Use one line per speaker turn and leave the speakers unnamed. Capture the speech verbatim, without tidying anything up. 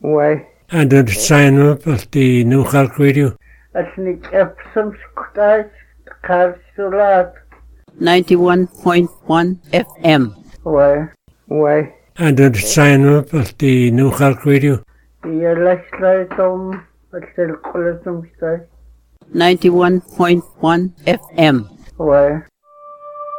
Ouais.
And the sign up at the New Halk Radio.
At Nick Epsom Scottish Carsulat.
ninety-one point one F M.
Ouais. Ouais.
And the sign up at the New Halk Radio.
The electric um at the Colosseum State.
ninety-one point one F M.
Ouais.